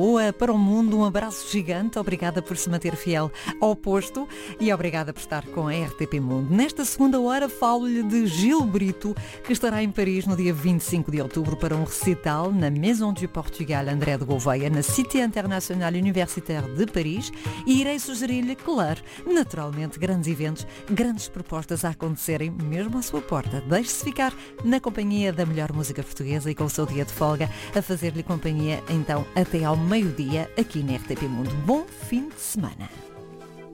Boa para o mundo, um abraço gigante, obrigada por se manter fiel ao posto e obrigada por estar com a RTP Mundo. Nesta segunda hora falo-lhe de Gil Brito, que estará em Paris no dia 25 de outubro para um recital na Maison du Portugal André de Gouveia, na Cité Internationale Universitaire de Paris, e irei sugerir-lhe, claro, naturalmente, grandes eventos, grandes propostas a acontecerem mesmo à sua porta. Deixe-se ficar na companhia da melhor música portuguesa e com o seu dia de folga a fazer-lhe companhia então até ao meio-dia aqui na RTP Mundo. Bom fim de semana.